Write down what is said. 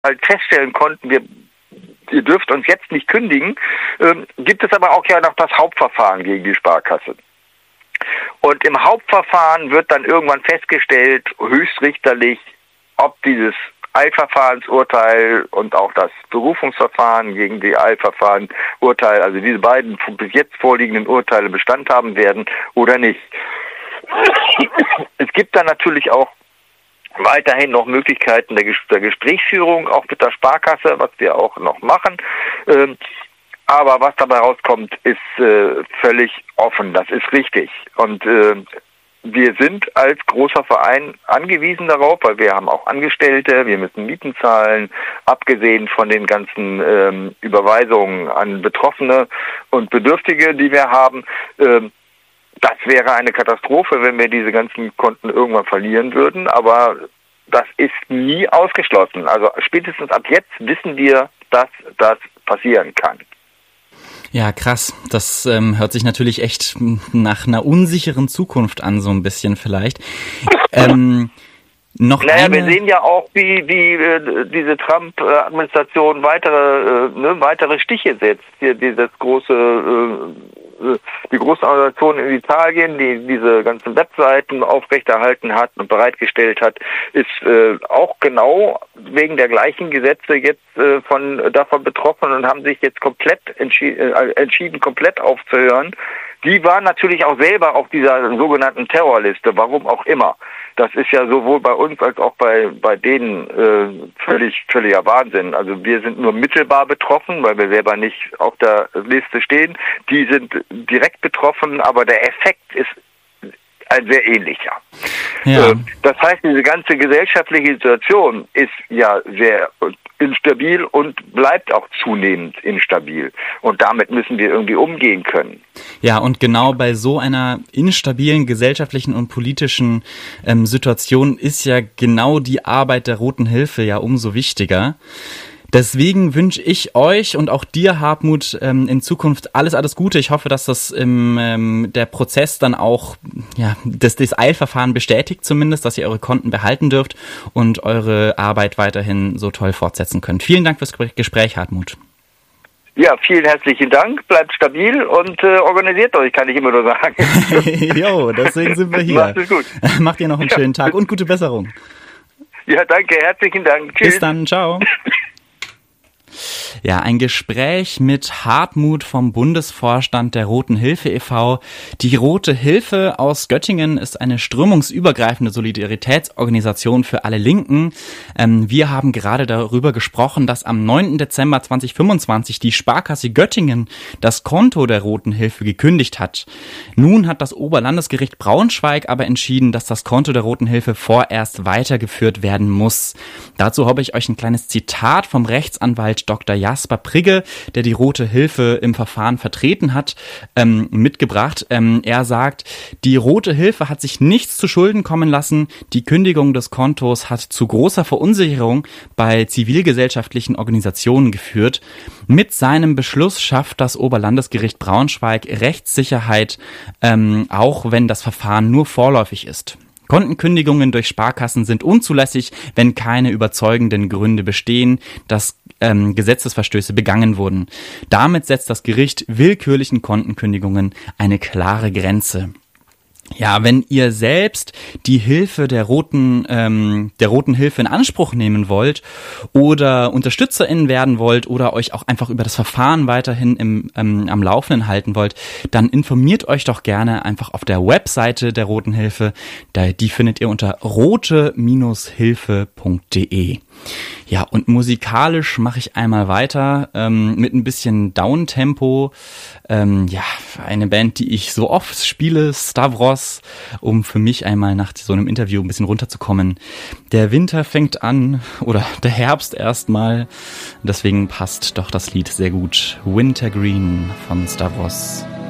halt feststellen konnten, ihr dürft uns jetzt nicht kündigen, gibt es aber auch ja noch das Hauptverfahren gegen die Sparkasse. Und im Hauptverfahren wird dann irgendwann festgestellt, höchstrichterlich, ob dieses Eilverfahrensurteil und auch das Berufungsverfahren gegen die Eilverfahrensurteil, also diese beiden bis jetzt vorliegenden Urteile Bestand haben werden oder nicht. Es gibt dann natürlich auch weiterhin noch Möglichkeiten der Gesprächsführung, auch mit der Sparkasse, was wir auch noch machen. Aber was dabei rauskommt, ist völlig offen. Das ist richtig. Und wir sind als großer Verein angewiesen darauf, weil wir haben auch Angestellte, wir müssen Mieten zahlen, abgesehen von den ganzen Überweisungen an Betroffene und Bedürftige, die wir haben. Das wäre eine Katastrophe, wenn wir diese ganzen Konten irgendwann verlieren würden, aber das ist nie ausgeschlossen. Also spätestens ab jetzt wissen wir, dass das passieren kann. Ja, krass. Das hört sich natürlich echt nach einer unsicheren Zukunft an, so ein bisschen vielleicht. Wir sehen ja auch, wie diese Trump-Administration weitere Stiche setzt. Hier die große Organisation in Italien, die diese ganzen Webseiten aufrechterhalten hat und bereitgestellt hat, ist auch genau wegen der gleichen Gesetze jetzt davon betroffen und haben sich jetzt komplett entschieden, komplett aufzuhören. Die waren natürlich auch selber auf dieser sogenannten Terrorliste, warum auch immer. Das ist ja sowohl bei uns als auch bei denen völliger Wahnsinn. Also wir sind nur mittelbar betroffen, weil wir selber nicht auf der Liste stehen. Die sind direkt betroffen, aber der Effekt ist ein sehr ähnlicher. Ja. Das heißt, diese ganze gesellschaftliche Situation ist ja sehr instabil und bleibt auch zunehmend instabil. Und damit müssen wir irgendwie umgehen können. Ja, und genau bei so einer instabilen gesellschaftlichen und politischen Situation ist ja genau die Arbeit der Roten Hilfe ja umso wichtiger. Deswegen wünsche ich euch und auch dir, Hartmut, in Zukunft alles Gute. Ich hoffe, dass das der Prozess dann auch, das Eilverfahren bestätigt zumindest, dass ihr eure Konten behalten dürft und eure Arbeit weiterhin so toll fortsetzen könnt. Vielen Dank fürs Gespräch, Hartmut. Ja, vielen herzlichen Dank. Bleibt stabil und organisiert euch, kann ich immer nur sagen. Jo, deswegen sind wir hier. Macht es gut. Macht ihr noch einen schönen Tag und gute Besserung. Ja, danke. Herzlichen Dank. Tschüss. Bis dann. Ciao. Ja, ein Gespräch mit Hartmut vom Bundesvorstand der Roten Hilfe e.V. Die Rote Hilfe aus Göttingen ist eine strömungsübergreifende Solidaritätsorganisation für alle Linken. Wir haben gerade darüber gesprochen, dass am 9. Dezember 2025 die Sparkasse Göttingen das Konto der Roten Hilfe gekündigt hat. Nun hat das Oberlandesgericht Braunschweig aber entschieden, dass das Konto der Roten Hilfe vorerst weitergeführt werden muss. Dazu habe ich euch ein kleines Zitat vom Rechtsanwalt Dr. Jasper Prigge, der die Rote Hilfe im Verfahren vertreten hat, mitgebracht. Er sagt, die Rote Hilfe hat sich nichts zu Schulden kommen lassen. Die Kündigung des Kontos hat zu großer Verunsicherung bei zivilgesellschaftlichen Organisationen geführt. Mit seinem Beschluss schafft das Oberlandesgericht Braunschweig Rechtssicherheit, auch wenn das Verfahren nur vorläufig ist. Kontenkündigungen durch Sparkassen sind unzulässig, wenn keine überzeugenden Gründe bestehen, dass Gesetzesverstöße begangen wurden. Damit setzt das Gericht willkürlichen Kontenkündigungen eine klare Grenze. Ja, wenn ihr selbst die Hilfe der Roten Hilfe in Anspruch nehmen wollt oder UnterstützerInnen werden wollt oder euch auch einfach über das Verfahren weiterhin am Laufenden halten wollt, dann informiert euch doch gerne einfach auf der Webseite der Roten Hilfe. Die findet ihr unter rote-hilfe.de. Ja, und musikalisch mache ich einmal weiter mit ein bisschen Downtempo. Eine Band, die ich so oft spiele, Stavros, um für mich einmal nach so einem Interview ein bisschen runterzukommen. Der Winter fängt an, oder der Herbst erstmal. Deswegen passt doch das Lied sehr gut. Wintergreen von Stavros.